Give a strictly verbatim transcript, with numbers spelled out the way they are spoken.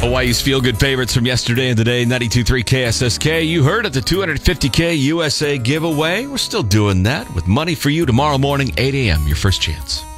Hawaii's feel-good favorites from yesterday and today, ninety-two point three K S S K. You heard at the two hundred fifty K U S A giveaway. We're still doing that with money for you tomorrow morning, eight a.m., your first chance.